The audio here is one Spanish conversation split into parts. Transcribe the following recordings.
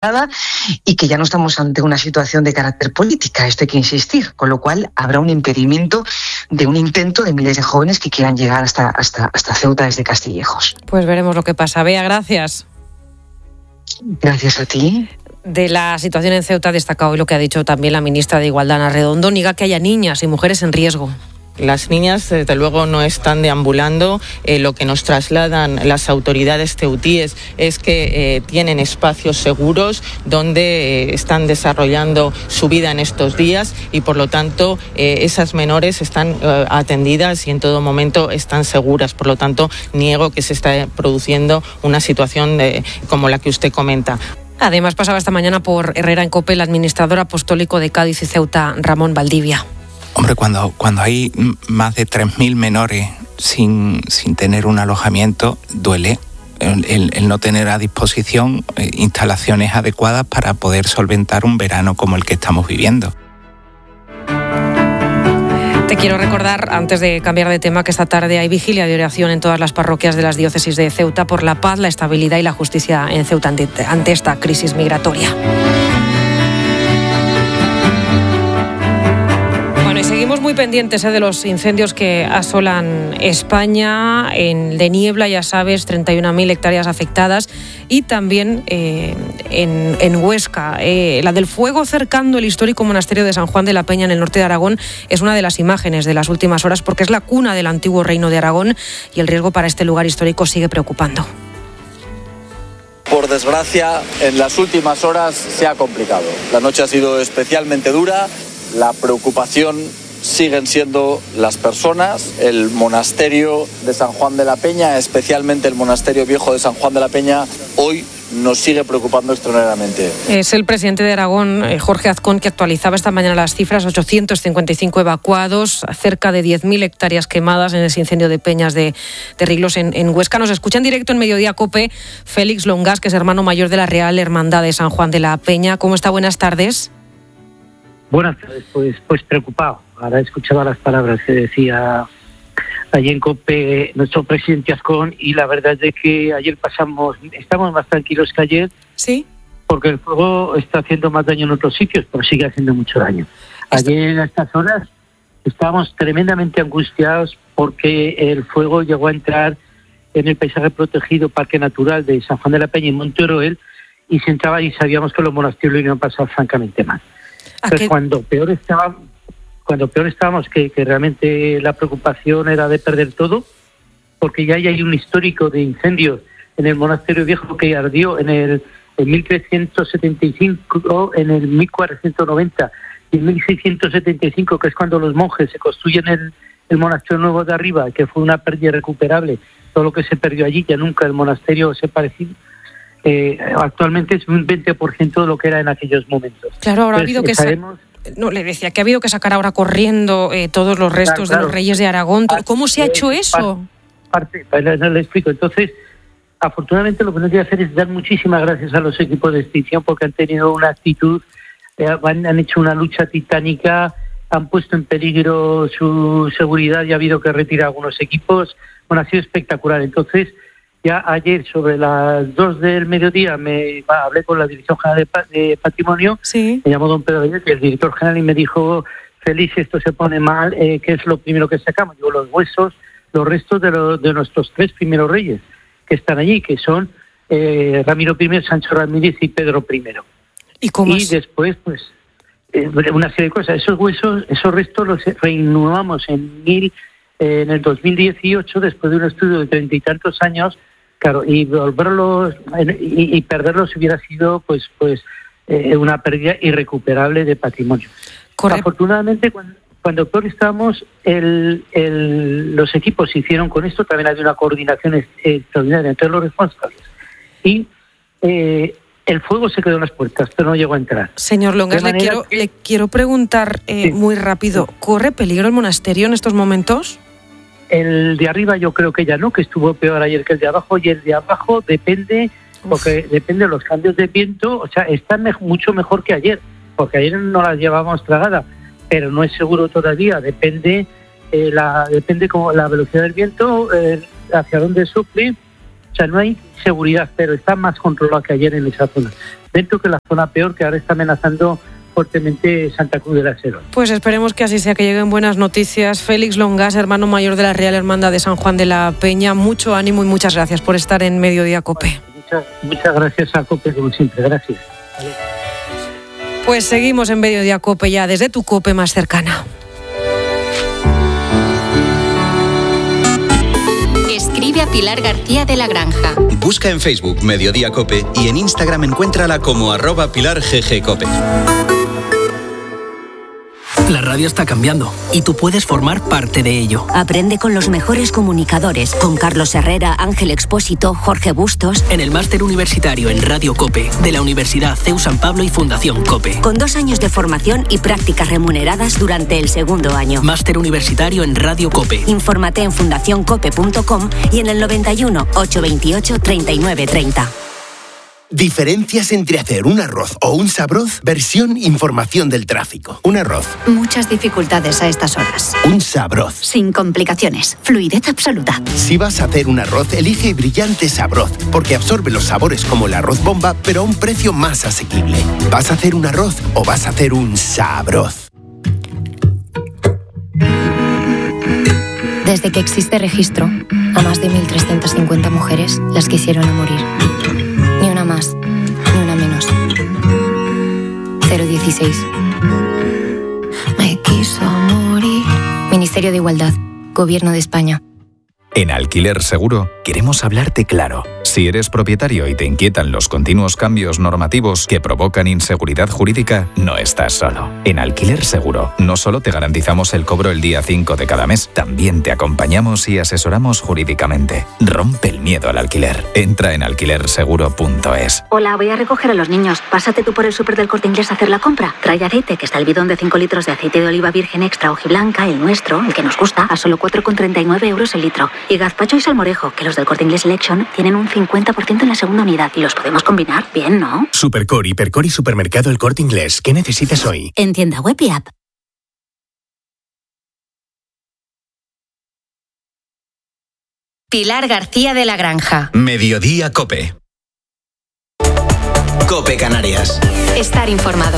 y que ya no estamos ante una situación de carácter política, esto hay que insistir, con lo cual habrá un impedimento de un intento de miles de jóvenes que quieran llegar hasta Ceuta desde Castillejos. Pues veremos lo que pasa. Bea, gracias. Gracias a ti. De la situación en Ceuta ha destacado hoy lo que ha dicho también la ministra de Igualdad, Ana Redondo, niega que haya niñas y mujeres en riesgo. Las niñas, desde luego, no están deambulando. Lo que nos trasladan las autoridades ceutíes es que tienen espacios seguros donde están desarrollando su vida en estos días y, por lo tanto, esas menores están atendidas y en todo momento están seguras. Por lo tanto, niego que se esté produciendo una situación como la que usted comenta. Además, pasaba esta mañana por Herrera en COPE el administrador apostólico de Cádiz y Ceuta, Ramón Valdivia. Hombre, cuando hay más de 3.000 menores sin tener un alojamiento, duele el no tener a disposición instalaciones adecuadas para poder solventar un verano como el que estamos viviendo. Te quiero recordar, antes de cambiar de tema, que esta tarde hay vigilia de oración en todas las parroquias de las diócesis de Ceuta por la paz, la estabilidad y la justicia en Ceuta ante esta crisis migratoria. Seguimos muy pendientes de los incendios que asolan España. De niebla, ya sabes, 31.000 hectáreas afectadas. Y también en Huesca. La del fuego cercando el histórico monasterio de San Juan de la Peña en el norte de Aragón es una de las imágenes de las últimas horas porque es la cuna del antiguo reino de Aragón y el riesgo para este lugar histórico sigue preocupando. Por desgracia, en las últimas horas se ha complicado. La noche ha sido especialmente dura. La preocupación siguen siendo las personas, el monasterio de San Juan de la Peña, especialmente el monasterio viejo de San Juan de la Peña, hoy nos sigue preocupando extraordinariamente. Es el presidente de Aragón, Jorge Azcón, que actualizaba esta mañana las cifras: 855 evacuados, cerca de 10.000 hectáreas quemadas en ese incendio de peñas de Riglos en Huesca. Nos escucha en directo en Mediodía COPE Félix Longas, que es hermano mayor de la Real Hermandad de San Juan de la Peña. ¿Cómo está? Buenas tardes. Buenas tardes, pues preocupado. Ahora escuchaba las palabras que decía allí en COPE nuestro presidente Azcón y la verdad es de que ayer estamos más tranquilos que ayer. ¿Sí? Porque el fuego está haciendo más daño en otros sitios, pero sigue haciendo mucho daño. Ayer a estas horas estábamos tremendamente angustiados porque el fuego llegó a entrar en el paisaje protegido Parque Natural de San Juan de la Peña y Monte Oroel y se entraba y sabíamos que los monasterios lo iban a pasar francamente mal. Entonces, cuando peor estábamos, que realmente la preocupación era de perder todo, porque ya hay un histórico de incendios en el monasterio viejo que ardió en 1375, en el 1490 y en 1675, que es cuando los monjes se construyen el monasterio nuevo de arriba, que fue una pérdida irrecuperable. Todo lo que se perdió allí, ya nunca el monasterio se pareció. Actualmente es un 20% de lo que era en aquellos momentos. Claro, ahora ha habido que le decía que ha habido que sacar ahora corriendo todos los restos de los reyes de Aragón. ¿Cómo se ha hecho eso? Le explico. Entonces, afortunadamente lo que nos tiene que hacer es dar muchísimas gracias a los equipos de extinción porque han tenido una actitud, han hecho una lucha titánica, han puesto en peligro su seguridad y ha habido que retirar algunos equipos. Bueno, ha sido espectacular. Entonces, ya ayer sobre las 2 del mediodía hablé con la Dirección General de Patrimonio. Sí. Me llamó don Pedro Ayer, que es el director general, y me dijo: Félix, esto se pone mal, ¿qué es lo primero que sacamos? Digo, los huesos, los restos de nuestros 3 primeros reyes que están allí, que son Ramiro I, Sancho Ramírez y Pedro I. Y después, pues, una serie de cosas. Esos huesos, esos restos los reinhumamos en el 2018, después de un estudio de 30 y tantos años. Claro, y volverlos y perderlos hubiera sido pues una pérdida irrecuperable de patrimonio. Correcto. Afortunadamente, cuando peor estábamos, los equipos se hicieron con esto. También había una coordinación extraordinaria entre los responsables. Y el fuego se quedó en las puertas, pero no llegó a entrar. Señor Longas, le quiero preguntar muy rápido, ¿corre peligro el monasterio en estos momentos? El de arriba yo creo que ya no, que estuvo peor ayer que el de abajo, y el de abajo depende, porque depende de los cambios de viento, o sea, está mucho mejor que ayer, porque ayer no las llevábamos tragada, pero no es seguro todavía, depende como la velocidad del viento, hacia dónde sople, o sea, no hay seguridad, pero está más controlado que ayer en esa zona. dentro que la zona peor que ahora está amenazando fuertemente Santa Cruz de la Sierra. Pues esperemos que así sea, que lleguen buenas noticias. Félix Longas, hermano mayor de la Real Hermandad de San Juan de la Peña, mucho ánimo y muchas gracias por estar en Mediodía COPE. Muchas gracias a COPE, como siempre. Gracias. Pues seguimos en Mediodía COPE ya desde tu COPE más cercana. Escribe a Pilar García de la Granja. Busca en Facebook Mediodía COPE y en Instagram encuéntrala como @PilarGGCOPE. La radio está cambiando y tú puedes formar parte de ello. Aprende con los mejores comunicadores, con Carlos Herrera, Ángel Expósito, Jorge Bustos. En el máster universitario en Radio COPE de la Universidad CEU San Pablo y Fundación COPE. Con 2 años de formación y prácticas remuneradas durante el segundo año. Máster universitario en Radio COPE. Infórmate en fundacioncope.com y en el 91 828 3930. Diferencias entre hacer un arroz o un sabroz, versión información del tráfico. Un arroz. Muchas dificultades a estas horas. Un sabroz. Sin complicaciones. Fluidez absoluta. Si vas a hacer un arroz, elige Brillante Sabroz, porque absorbe los sabores como el arroz bomba, pero a un precio más asequible. ¿Vas a hacer un arroz o vas a hacer un sabroz? Desde que existe registro, a más de 1.350 mujeres las quisieron a morir. Ni una más, ni una menos. 016. Me quiso morir. Ministerio de Igualdad, Gobierno de España. En Alquiler Seguro queremos hablarte claro. Si eres propietario y te inquietan los continuos cambios normativos que provocan inseguridad jurídica, no estás solo. En Alquiler Seguro no solo te garantizamos el cobro el día 5 de cada mes, también te acompañamos y asesoramos jurídicamente. Rompe el miedo al alquiler. Entra en alquilerseguro.es. Hola, voy a recoger a los niños. Pásate tú por el súper del Corte Inglés a hacer la compra. Trae aceite, que está el bidón de 5 litros de aceite de oliva virgen extra hojiblanca, el nuestro, el que nos gusta, a solo 4,39 euros el litro. Y gazpacho y salmorejo, que los del Corte Inglés Selection tienen un 50% en la segunda unidad. Y los podemos combinar bien, ¿no? Supercor, Hipercor y Supermercado El Corte Inglés. ¿Qué necesitas hoy? En tienda web y app. Pilar García de la Granja. Mediodía COPE. COPE Canarias. Estar informado.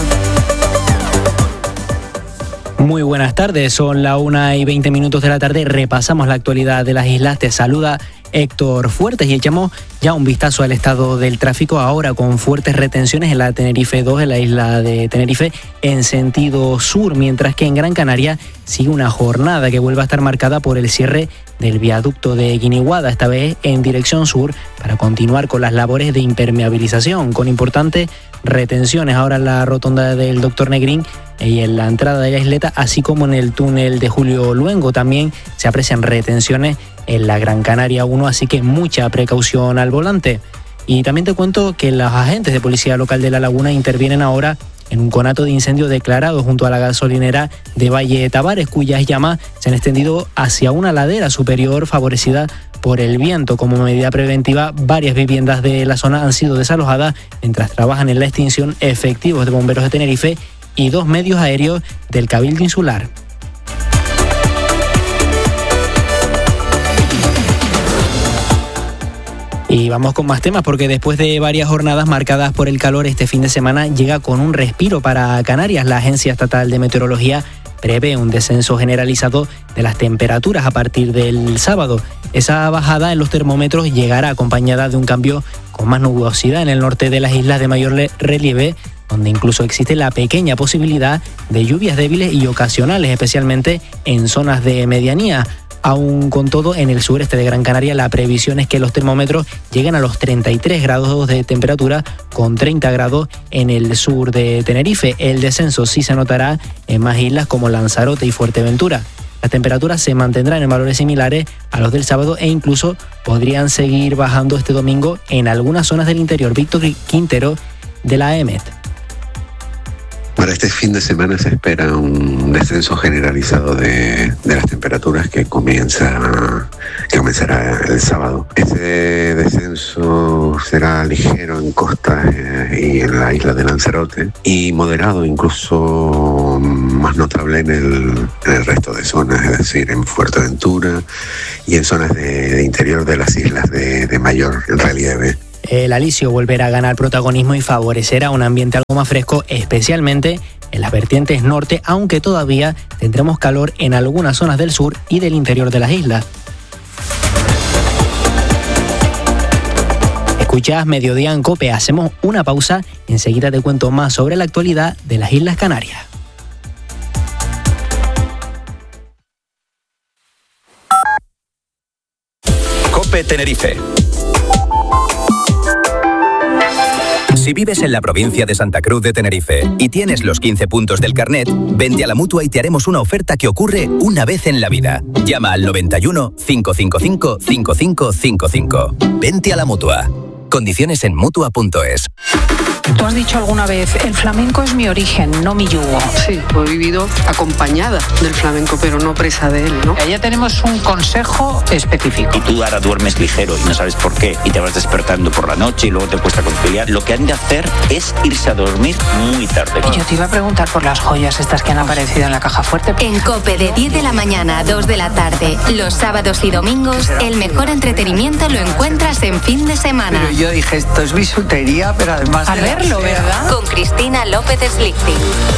Muy buenas tardes, son la 1:20 de la tarde, repasamos la actualidad de las islas. Te saluda Héctor Fuertes y echamos ya un vistazo al estado del tráfico, ahora con fuertes retenciones en la Tenerife 2, en la isla de Tenerife, en sentido sur, mientras que en Gran Canaria sigue una jornada que vuelve a estar marcada por el cierre del viaducto de Guiniguada, esta vez en dirección sur, para continuar con las labores de impermeabilización, con importantes retenciones ahora en la rotonda del Dr. Negrín y en la entrada de la isleta, así como en el túnel de Julio Luengo. También se aprecian retenciones en la Gran Canaria 1, así que mucha precaución al volante. Y también te cuento que los agentes de policía local de La Laguna intervienen ahora en un conato de incendio declarado junto a la gasolinera de Valle Tavares, cuyas llamas se han extendido hacia una ladera superior favorecida por el viento. Como medida preventiva, varias viviendas de la zona han sido desalojadas mientras trabajan en la extinción efectivos de bomberos de Tenerife y 2 medios aéreos del Cabildo Insular. Y vamos con más temas, porque después de varias jornadas marcadas por el calor, este fin de semana llega con un respiro para Canarias. La Agencia Estatal de Meteorología prevé un descenso generalizado de las temperaturas a partir del sábado. Esa bajada en los termómetros llegará acompañada de un cambio con más nubosidad en el norte de las islas de mayor relieve, donde incluso existe la pequeña posibilidad de lluvias débiles y ocasionales, especialmente en zonas de medianía. Aún con todo, en el sureste de Gran Canaria la previsión es que los termómetros lleguen a los 33 grados de temperatura, con 30 grados en el sur de Tenerife. El descenso sí se notará en más islas como Lanzarote y Fuerteventura. Las temperaturas se mantendrán en valores similares a los del sábado e incluso podrían seguir bajando este domingo en algunas zonas del interior. Víctor Quintero, de la EMET. Para este fin de semana se espera un descenso generalizado de las temperaturas que comenzará el sábado. Ese descenso será ligero en costas y en la isla de Lanzarote, y moderado, incluso más notable en el resto de zonas, es decir, en Fuerteventura y en zonas de interior de las islas de mayor relieve. el alisio volverá a ganar protagonismo y favorecerá un ambiente algo más fresco, especialmente en las vertientes norte, aunque todavía tendremos calor en algunas zonas del sur y del interior de las islas. Escuchas Mediodía en COPE, hacemos una pausa, enseguida te cuento más sobre la actualidad de las Islas Canarias. COPE Tenerife. Si vives en la provincia de Santa Cruz de Tenerife y tienes los 15 puntos del carnet, vente a la Mutua y te haremos una oferta que ocurre una vez en la vida. Llama al 91 555 5555. Vente a la Mutua. Condiciones en Mutua.es. Tú has dicho alguna vez, el flamenco es mi origen, no mi yugo. Sí, he vivido acompañada del flamenco, pero no presa de él, ¿no? Ya tenemos un consejo específico. Y tú ahora duermes ligero y no sabes por qué, y te vas despertando por la noche y luego te cuesta conciliar. Lo que han de hacer es irse a dormir muy tarde. Y yo te iba a preguntar por las joyas estas que han aparecido en la caja fuerte. En COPE de 10 de la mañana a 2 de la tarde, los sábados y domingos, el mejor entretenimiento lo encuentras en fin de semana. Pero yo dije, esto es bisutería, pero además... A verlo, ¿verdad? Con Cristina López Slichting.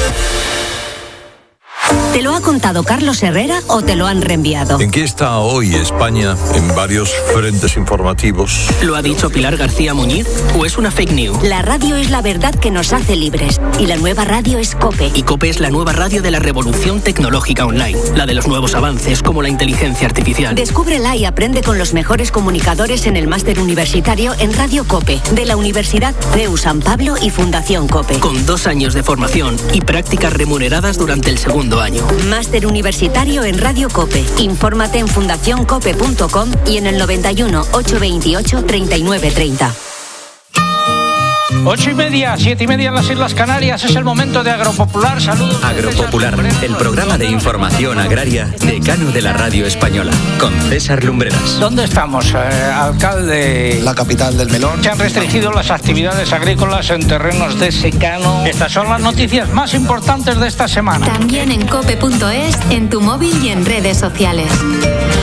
¿Te lo ha contado Carlos Herrera o te lo han reenviado? ¿En qué está hoy España en varios frentes informativos? ¿Lo ha dicho Pilar García Muñiz o es una fake news? La radio es la verdad que nos hace libres y la nueva radio es COPE. Y COPE es la nueva radio de la revolución tecnológica online, la de los nuevos avances como la inteligencia artificial. Descúbrela y aprende con los mejores comunicadores en el máster universitario en Radio COPE de la Universidad CEU San Pablo y Fundación COPE. Con 2 años de formación y prácticas remuneradas durante el segundo año. Máster universitario en Radio COPE. Infórmate en fundacioncope.com y en el 91 828 3930. 8:30, 7:30 en las Islas Canarias. Es el momento de Agropopular. Saludos. Agropopular, el programa de información agraria decano de la radio española, con César Lumbreras. ¿Dónde estamos, alcalde? La capital del melón. Se han restringido las actividades agrícolas en terrenos de secano. Estas son las noticias más importantes de esta semana. También en cope.es, en tu móvil y en redes sociales.